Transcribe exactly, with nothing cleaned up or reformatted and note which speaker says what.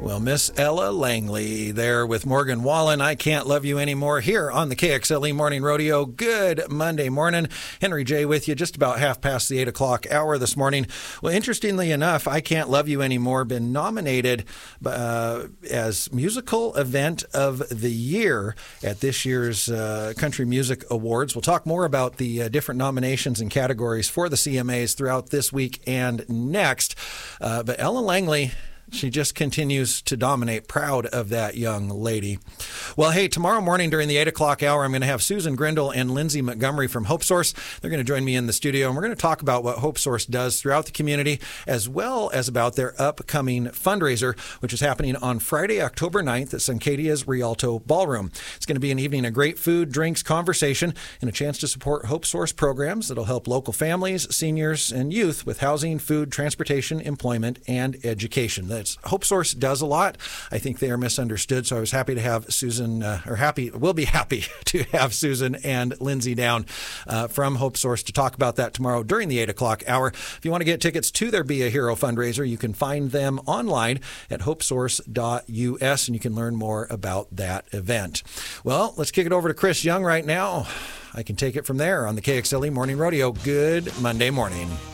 Speaker 1: Well, Miss Ella Langley there with Morgan Wallen. I Can't Love You Anymore here on the K X L E Morning Rodeo. Good Monday morning. Henry J with you just about half past the eight o'clock hour this morning. Well, interestingly enough, I Can't Love You Anymore been nominated uh, as Musical Event of the Year at this year's uh, Country Music Awards. We'll talk more about the uh, different nominations and categories for the C M As throughout this week and next. Uh, but Ella Langley, she just continues to dominate. Proud of that young lady. Well, hey, tomorrow morning during the eight o'clock hour, I'm going to have Susan Grindle and Lindsay Montgomery from Hope Source. They're going to join me in the studio, and we're going to talk about what Hope Source does throughout the community, as well as about their upcoming fundraiser, which is happening on Friday, October ninth at Suncadia's Rialto Ballroom. It's going to be an evening of great food, drinks, conversation, and a chance to support Hope Source programs that'll help local families, seniors, and youth with housing, food, transportation, employment, and education. That's Hope Source does a lot. I think they are misunderstood, so I was happy to have Susan, uh, or happy, we'll be happy to have Susan and Lindsay down uh, from Hope Source to talk about that tomorrow during the eight o'clock hour. If you want to get tickets to their Be a Hero fundraiser, you can find them online at hope source dot U S, and you can learn more about that event. Well, let's kick it over to Chris Young right now. I can take it from there on the K X L E Morning Rodeo. Good Monday morning.